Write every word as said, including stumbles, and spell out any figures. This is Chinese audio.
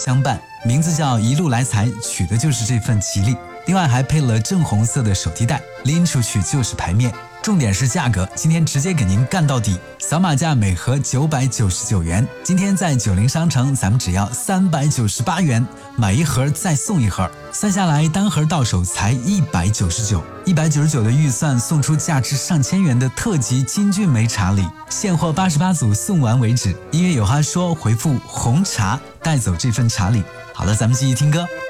相伴，名字叫一路来财，取的就是这份吉利。另外还配了正红色的手提袋，拎出去就是牌面。重点是价格，今天直接给您干到底，扫码价每盒九百九十九元，今天在九零商城咱们只要三百九十八元，买一盒再送一盒，算下来单盒到手才一百九十九，一百九十九的预算送出价值上千元的特级金骏眉茶礼，现货八十八组，送完为止。音乐有话说，回复红茶带走这份茶礼。好了，咱们继续听歌。